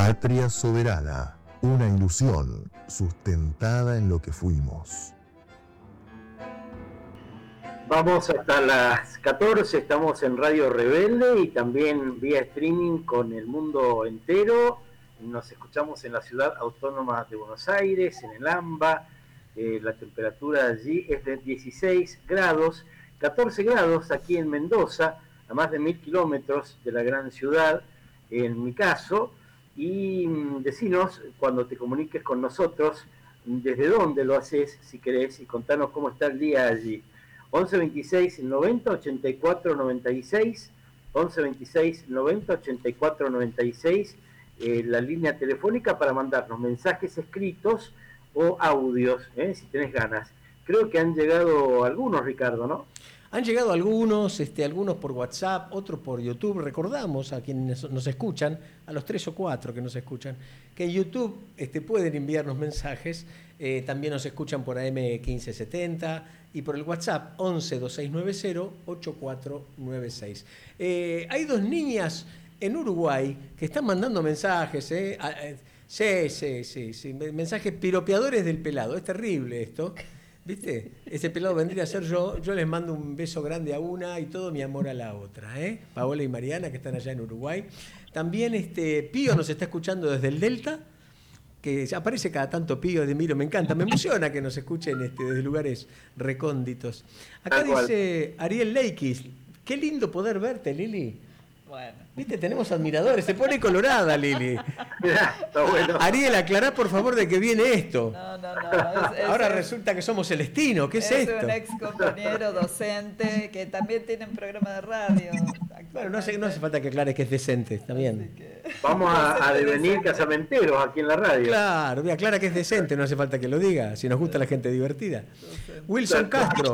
Patria soberana, una ilusión sustentada en lo que fuimos. Vamos hasta las 14, estamos en Radio Rebelde y también vía streaming con el mundo entero. Nos escuchamos en la ciudad autónoma de Buenos Aires, en el AMBA. La temperatura allí es de 16 grados, 14 grados aquí en Mendoza, a más de 1000 kilómetros de la gran ciudad, en mi caso. Y decinos, cuando te comuniques con nosotros, desde dónde lo haces, si querés, y contanos cómo está el día allí. 11 26 90 84 96, 11 26 90 84 96, la línea telefónica para mandarnos mensajes escritos o audios, si tenés ganas. Creo que han llegado algunos, Ricardo, ¿no? Han llegado algunos, algunos por WhatsApp, otros por YouTube. Recordamos a quienes nos escuchan, a los 3 o 4 que nos escuchan, que en YouTube pueden enviarnos mensajes. También nos escuchan por AM 1570 y por el WhatsApp 11 2690 8496. Hay dos niñas en Uruguay que están mandando mensajes. Sí. Mensajes piropeadores del pelado. Es terrible esto. ¿Viste? Ese pelado vendría a ser yo. Yo les mando un beso grande a una y todo mi amor a la otra, Paola y Mariana, que están allá en Uruguay. También Pío nos está escuchando desde el Delta, que aparece cada tanto Pío de Miro, me encanta, me emociona que nos escuchen desde lugares recónditos. Acá dice Ariel Leikis, qué lindo poder verte, Lili. Bueno. Viste, tenemos admiradores, se pone colorada, Lili. Mirá, está bueno. Ariel, aclará por favor de qué viene esto. No. Ahora resulta que somos Celestino, ¿qué es esto? Es un ex compañero docente que también tiene un programa de radio. Bueno, no hace falta que aclares que es decente, está bien. Vamos a devenir casamenteros aquí en la radio. Claro, aclara que es decente, no hace falta que lo diga, si nos gusta la gente divertida. Wilson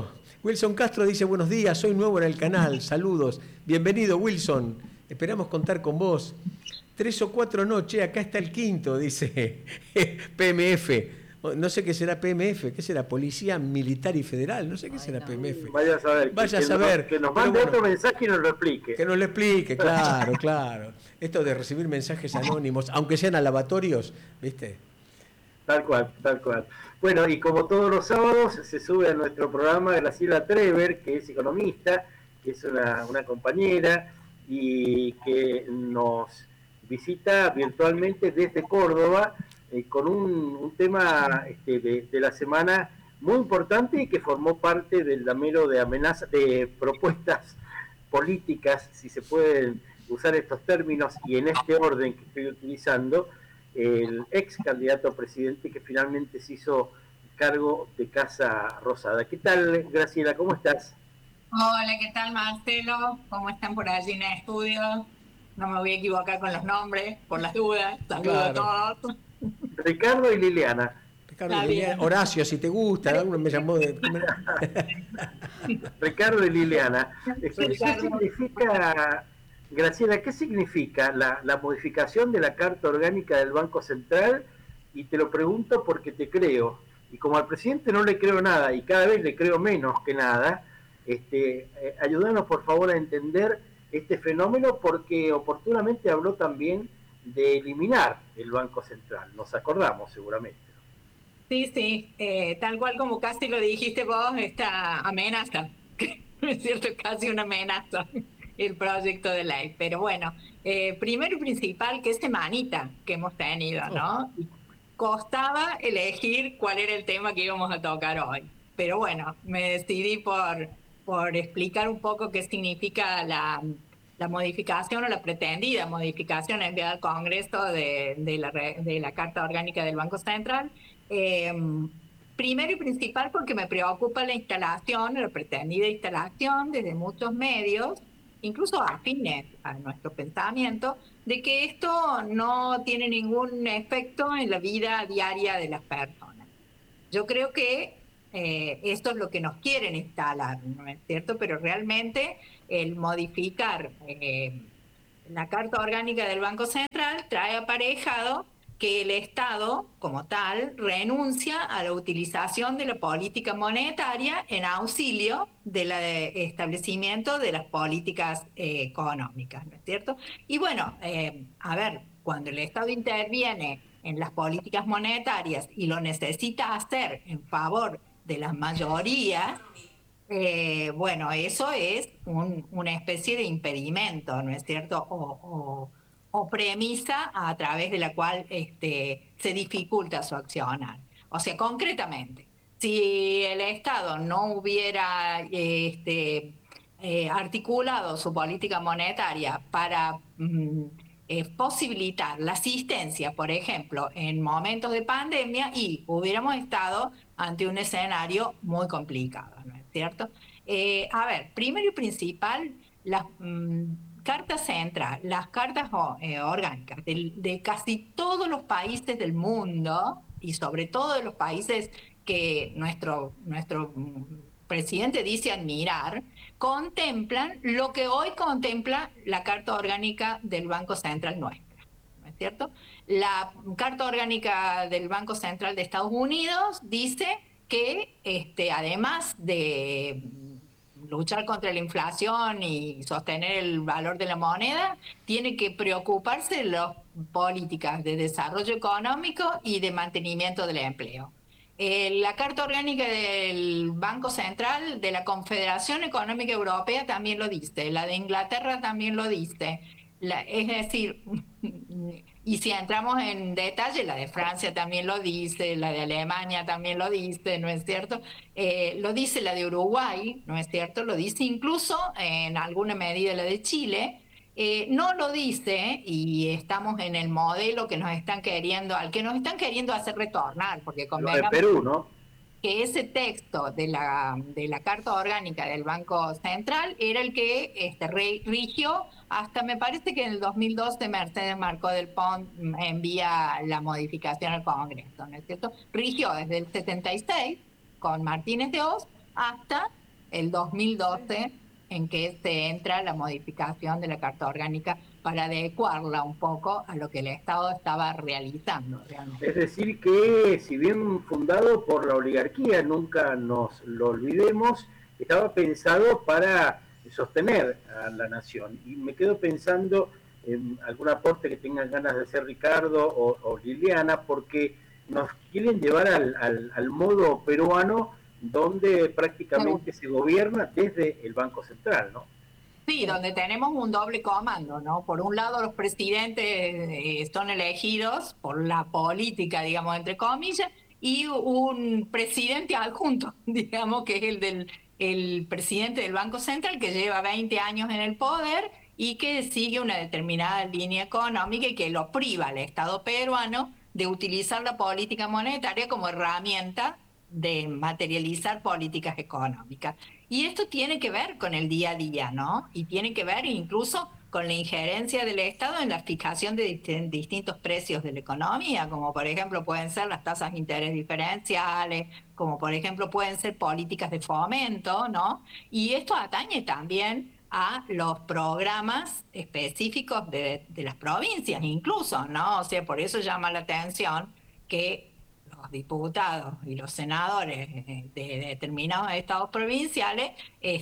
Castro dice, buenos días, soy nuevo en el canal, saludos. Bienvenido, Wilson. Esperamos contar con vos. 3 o 4 noches, acá está el quinto, dice PMF. No sé qué será PMF, ¿qué será? Policía Militar y Federal, no sé qué será PMF. Vaya a saber. Que nos mande otro mensaje y nos lo explique. Que nos lo explique, claro. Esto de recibir mensajes anónimos, aunque sean alabatorios, ¿viste? Tal cual. Bueno, y como todos los sábados, se sube a nuestro programa Graciela Trever, que es economista, que es una compañera, y que nos visita virtualmente desde Córdoba con un tema de la semana muy importante y que formó parte del damero de amenazas, de propuestas políticas, si se pueden usar estos términos y en este orden que estoy utilizando, el ex candidato a presidente que finalmente se hizo cargo de Casa Rosada. ¿Qué tal, Graciela? ¿Cómo estás? Hola, ¿qué tal, Marcelo? ¿Cómo están por allí en el estudio? No me voy a equivocar con los nombres, por las dudas. Saludos a todos. Ricardo y Liliana. Horacio, si te gusta, alguno me llamó de... Ricardo y Liliana. ¿Qué significa, Graciela, qué significa la modificación de la Carta Orgánica del Banco Central? Y te lo pregunto porque te creo. Y como al presidente no le creo nada, y cada vez le creo menos que nada, ayúdanos por favor a entender este fenómeno, porque oportunamente habló también de eliminar el Banco Central. Nos acordamos seguramente. Sí, tal cual como casi lo dijiste vos, esta amenaza, es cierto, casi una amenaza el proyecto de ley. Pero bueno, primero y principal, qué semanita que hemos tenido, ¿no? Costaba elegir cuál era el tema que íbamos a tocar hoy. Pero bueno, me decidí por explicar un poco qué significa la modificación o la pretendida modificación enviada al Congreso de la Carta Orgánica del Banco Central. Primero y principal porque me preocupa la pretendida instalación desde muchos medios, incluso afines a nuestro pensamiento, de que esto no tiene ningún efecto en la vida diaria de las personas. Yo creo que esto es lo que nos quieren instalar, ¿no es cierto? Pero realmente el modificar la Carta Orgánica del Banco Central trae aparejado que el Estado, como tal, renuncia a la utilización de la política monetaria en auxilio del establecimiento de las políticas económicas, ¿no es cierto? Y bueno, cuando el Estado interviene en las políticas monetarias y lo necesita hacer en favor de la mayoría, bueno, eso es una especie de impedimento, ¿no es cierto? O premisa a través de la cual se dificulta su accionar. O sea, concretamente, si el Estado no hubiera articulado su política monetaria para posibilitar la asistencia, por ejemplo, en momentos de pandemia, y hubiéramos estado ante un escenario muy complicado, ¿no es cierto? A ver, primero y principal, las cartas centrales, las cartas orgánicas de casi todos los países del mundo, y sobre todo de los países que nuestro presidente dice admirar, contemplan lo que hoy contempla la Carta Orgánica del Banco Central nuestra, ¿no es cierto? La Carta Orgánica del Banco Central de Estados Unidos dice que además de luchar contra la inflación y sostener el valor de la moneda, tiene que preocuparse de las políticas de desarrollo económico y de mantenimiento del empleo. La Carta Orgánica del Banco Central de la Confederación Económica Europea también lo dice, la de Inglaterra también lo dice. Es decir, y si entramos en detalle, la de Francia también lo dice, la de Alemania también lo dice, ¿no es cierto? Lo dice la de Uruguay, ¿no es cierto? Lo dice incluso en alguna medida la de Chile. No lo dice, y estamos en el modelo que nos están queriendo, al que nos están queriendo hacer retornar, porque convengamos de Perú, ¿no? Que ese texto de la Carta Orgánica del Banco Central era el que rigió hasta, me parece que en el 2012 Mercedes Marcó del Pont envía la modificación al Congreso, ¿no es cierto? Rigió desde el 76 con Martínez de Oz hasta el 2012 en que se entra la modificación de la Carta Orgánica para adecuarla un poco a lo que el Estado estaba realizando realmente. Es decir que, si bien fundado por la oligarquía, nunca nos lo olvidemos, estaba pensado para sostener a la nación. Y me quedo pensando en algún aporte que tengan ganas de hacer Ricardo o Liliana, porque nos quieren llevar al modo peruano, donde prácticamente se gobierna desde el Banco Central, ¿no? Sí, donde tenemos un doble comando, ¿no? Por un lado, los presidentes son elegidos por la política, digamos, entre comillas, y un presidente adjunto, digamos, que es el presidente del Banco Central, que lleva 20 años en el poder y que sigue una determinada línea económica y que lo priva al Estado peruano de utilizar la política monetaria como herramienta de materializar políticas económicas. Y esto tiene que ver con el día a día, ¿no? Y tiene que ver incluso con la injerencia del Estado en la fijación de distintos precios de la economía, como por ejemplo pueden ser las tasas de interés diferenciales, como por ejemplo pueden ser políticas de fomento, ¿no? Y esto atañe también a los programas específicos de las provincias incluso, ¿no? O sea, por eso llama la atención que los diputados y los senadores de determinados estados provinciales,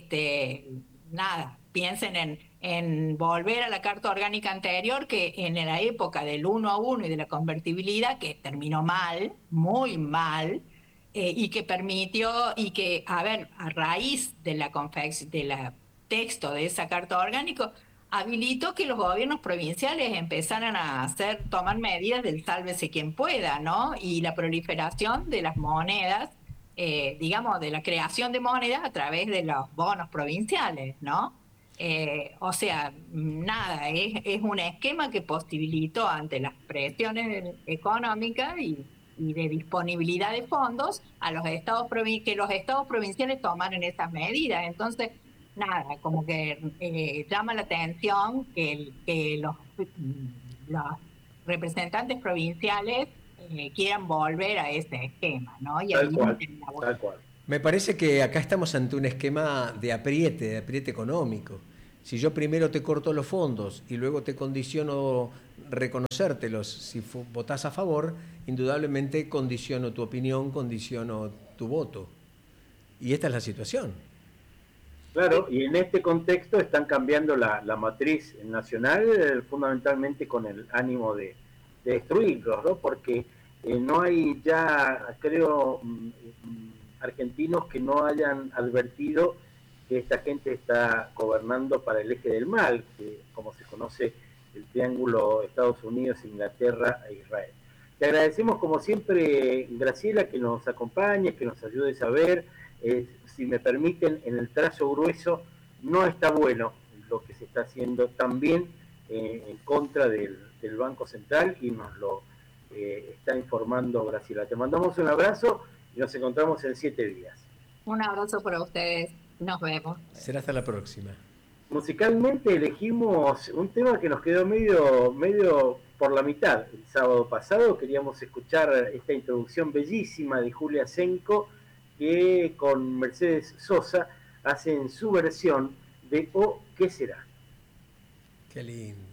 piensen en volver a la Carta Orgánica anterior, que en la época del 1 a 1 y de la convertibilidad, que terminó mal, muy mal, y que permitió, y que, a raíz de la texto de esa Carta Orgánica, habilitó que los gobiernos provinciales empezaran a tomar medidas del sálvese quien pueda, ¿no? Y la proliferación de las monedas, digamos, de la creación de monedas a través de los bonos provinciales, ¿no? O sea, nada, es un esquema que posibilitó ante las presiones económicas y de disponibilidad de fondos a los estados que los estados provinciales tomaran esas medidas. Entonces, nada, como que llama la atención que los representantes provinciales quieran volver a ese esquema, ¿no? Y tal cual. Me parece que acá estamos ante un esquema de apriete económico. Si yo primero te corto los fondos y luego te condiciono reconocértelos, si votás a favor, indudablemente condiciono tu opinión, condiciono tu voto. Y esta es la situación. Claro, y en este contexto están cambiando la matriz nacional, fundamentalmente con el ánimo de destruirlos, ¿no? Porque no hay ya, creo, argentinos que no hayan advertido que esta gente está gobernando para el eje del mal, que como se conoce el triángulo Estados Unidos, Inglaterra e Israel. Te agradecemos como siempre, Graciela, que nos acompañes, que nos ayudes a ver. Si me permiten, en el trazo grueso no está bueno lo que se está haciendo también en contra del Banco Central, y nos lo está informando Graciela. Te mandamos un abrazo y nos encontramos en 7 días. Un abrazo para ustedes. Nos vemos. Será hasta la próxima. Musicalmente elegimos un tema que nos quedó medio por la mitad. El sábado pasado queríamos escuchar esta introducción bellísima de Julia Senko, que con Mercedes Sosa hacen su versión de "Oh, ¿qué será?". Qué lindo.